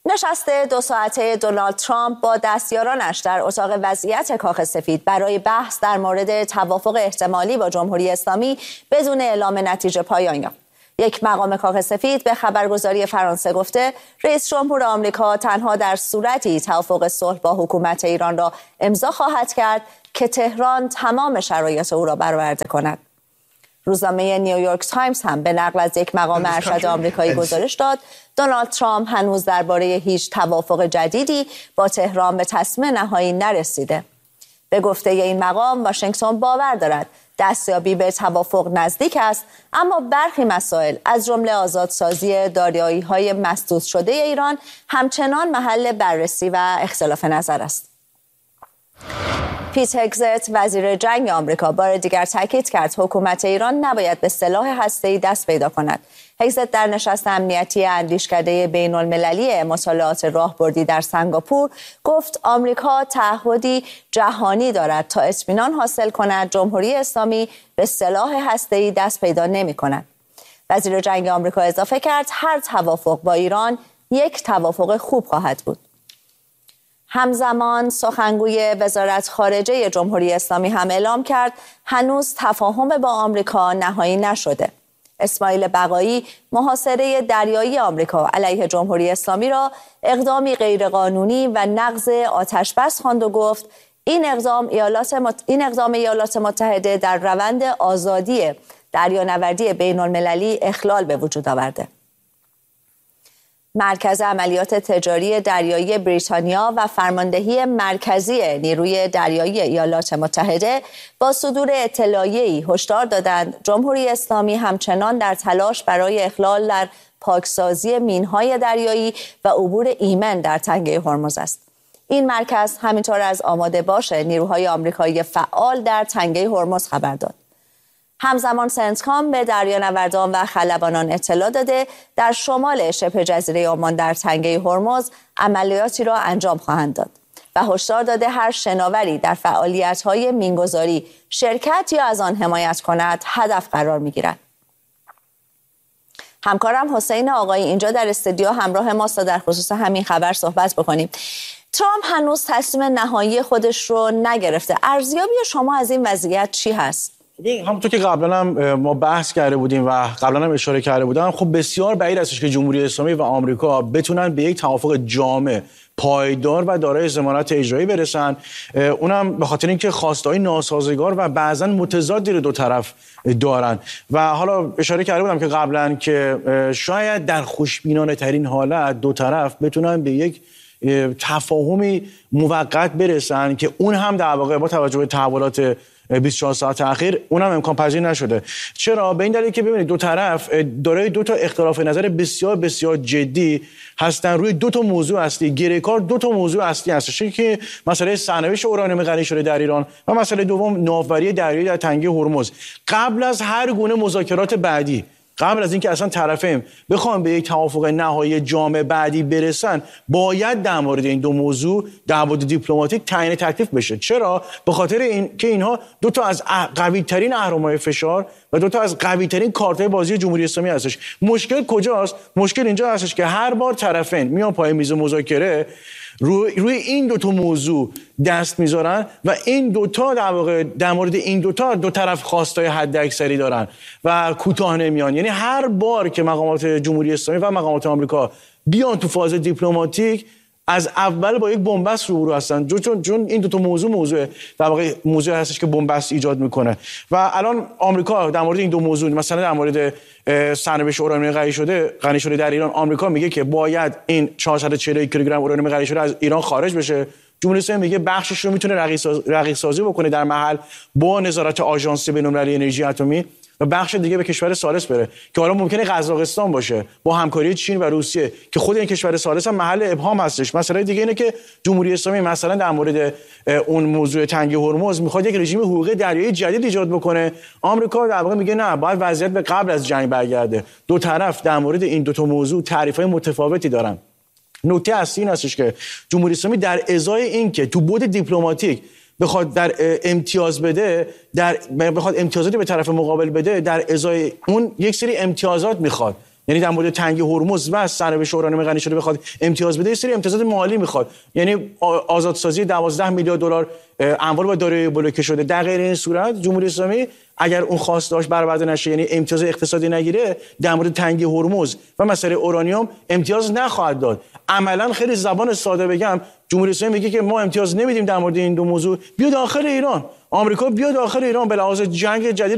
نشست 2 ساعته دونالد ترامپ با دستیارانش در اتاق وضعیت کاخ سفید برای بحث در مورد توافق احتمالی با جمهوری اسلامی بدون اعلام نتیجه پایان یافت. یک مقام کاخ سفید به خبرگزاری فرانسه گفته رئیس جمهور آمریکا تنها در صورتی توافق صلح با حکومت ایران را امضا خواهد کرد که تهران تمام شرایط او را برآورده کند. روزنامه نیویورک تایمز هم به نقل از یک مقام ارشد آمریکایی گزارش داد دونالد ترامپ هنوز درباره هیچ توافق جدیدی با تهران به تصمیم نهایی نرسیده. به گفته این مقام واشنگتن باور دارد دستیابی به توافق نزدیک است، اما برخی مسائل از جمله آزادسازی دارایی‌های مسدود شده ایران همچنان محل بررسی و اختلاف نظر است. پیت هگزت وزیر جنگ آمریکا بار دیگر تاکید کرد حکومت ایران نباید به سلاح هسته‌ای دست پیدا کند. هگزت در نشست امنیتی اندیشکده بین‌المللی مطالعات راهبردی در سنگاپور گفت آمریکا تعهدی جهانی دارد تا اطمینان حاصل کند جمهوری اسلامی به سلاح هسته‌ای دست پیدا نمی‌کند. وزیر جنگ آمریکا اضافه کرد هر توافق با ایران یک توافق خوب خواهد بود. همزمان سخنگوی وزارت خارجه جمهوری اسلامی هم اعلام کرد هنوز تفاهم با آمریکا نهایی نشده. اسماعیل بقایی محاصره دریایی آمریکا علیه جمهوری اسلامی را اقدامی غیرقانونی و نقض آتشبس خواند و گفت این اقدام ایالات متحده در روند آزادی دریانوردی بین‌المللی اخلال به وجود آورده. مرکز عملیات تجاری دریایی بریتانیا و فرماندهی مرکزی نیروی دریایی ایالات متحده با صدور اطلاعیه‌ای هشدار دادند جمهوری اسلامی همچنان در تلاش برای اخلال در پاکسازی مین‌های دریایی و عبور ایمن در تنگه هرمز است. این مرکز همینطور از آماده باش نیروهای آمریکایی فعال در تنگه هرمز خبر داد. همزمان سنتکام به دریانوردان و خلبانان اطلاع داده در شمال شبه جزیره عمان در تنگه هرمز عملیاتی را انجام خواهند داد و هشدار داده هر شناوری در فعالیت‌های مینگذاری شرکت یا از آن حمایت کند هدف قرار می‌گیرد. همکارم حسین آقایی اینجا در استودیو همراه ماست تا در خصوص همین خبر صحبت بکنیم. ترامپ هنوز تصمیم نهایی خودش رو نگرفته. ارزیابی شما از این وضعیت چی هست؟ همونطور که قبلا هم ما بحث کرده بودیم و قبلا هم اشاره کرده بودم، خب بسیار بعید استش که جمهوری اسلامی و آمریکا بتونن به یک توافق جامع، پایدار و دارای ضمانت اجرایی برسن، اونم به خاطر اینکه خواستهای ناسازگار و بعضا متضادی رو دو طرف دارن. و حالا اشاره کرده بودم که قبلا که شاید در خوشبینانه ترین حالت دو طرف بتونن به یک تفاهمی موقت برسن که اون هم در واقع با توجه به تحولات 24 ساعت اخیر اونم امکان پذیر نشده. چرا؟ به این دلیل که ببینید دو طرف دارای دو تا اختلاف نظر بسیار بسیار جدی هستن روی دو تا موضوع اصلی. گیرکار دو تا موضوع اصلی هستش که مسئله سرنوشت اورانیوم غنی شده در ایران و مسئله دوم ناوبری دریایی در تنگه هرمز. قبل از هر گونه مذاکرات بعدی، قبل از اینکه اصلا طرفین بخوام به یک توافق نهایی جامع بعدی برسن، باید در مورد این دو موضوع دعوت دیپلماتیک تعیین تکلیف بشه. چرا؟ به خاطر این که اینها دو تا از قوی ترین اهرم‌های فشار و دو تا از قوی ترین کارت‌های بازی جمهوری اسلامی هستش. مشکل کجاست؟ مشکل اینجا هستش که هر بار طرفین میان پای میز مذاکره روی این دو تا موضوع دست میذارن و این دوتا در واقع در مورد این دوتا دو طرف خواستای حد اکثری دارن و کوتاه نمیان. یعنی هر بار که مقامات جمهوری اسلامی و مقامات آمریکا بیان تو فاز دیپلماتیک از اول با یک بنبست روبرو هستن، چون این دو تا موضوع در واقع موضوع هستش که بنبست ایجاد میکنه. و الان آمریکا در مورد این دو موضوع، مثلا در مورد سرنوشت اورانیوم غنی شده در ایران، آمریکا میگه که باید این 440 کیلوگرم اورانیوم غنی شده از ایران خارج بشه. جمهوری اسلامی میگه بخشش رو میتونه رقیق سازی بکنه در محل با نظارت آژانس بین‌المللی انرژی اتمی و بخش دیگه به کشور ثالث بره که حالا ممکنه قزاقستان باشه با همکاری چین و روسیه که خود این کشور ثالث هم محل ابهام هستش. مسئله دیگه اینه که جمهوری اسلامی مثلا در مورد اون موضوع تنگه هرمز میخواد یک رژیم حقوقی دریایی جدید ایجاد بکنه. آمریکا در واقع میگه نه، باید وضعیت به قبل از جنگ برگرده. دو طرف در مورد این دو تا موضوع تعریف‌های متفاوتی دارن. نکته اصلی این هستش که جمهوری اسلامی در ازای این که تو بعد دیپلماتیک بخواد در امتیاز بده، بخواد امتیازاتی به طرف مقابل بده، در ازای اون یک سری امتیازات میخواد. یعنی در مورد تنگی هرمز و سرنوشت اورانیوم غنی شده بخواد امتیاز بده، سری امتیازات مالی میخواد، یعنی آزادسازی 12 میلیارد دلار اموال با دارایی بلوکه شده. در غیر این صورت جمهوری اسلامی اگر اون خواستاش برآورده نشه، یعنی امتیاز اقتصادی نگیره، در مورد تنگی هرمز و مسئله اورانیوم امتیاز نخواهد داد. عملا خیلی زبان ساده بگم، جمهوری اسلامی میگه که ما امتیاز نمیدیم در مورد این دو موضوع، بیا داخل ایران، آمریکا بیا داخل ایران، به لحاظ جنگ جدید